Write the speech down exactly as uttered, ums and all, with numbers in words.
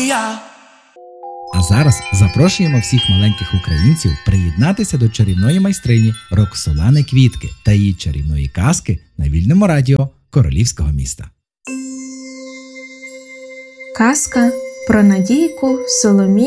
Надія. А зараз запрошуємо всіх маленьких українців приєднатися до чарівної майстрині Роксолани Квітки та її чарівної казки на Вільному радіо Королівського міста. Казка про Надійку, Соломію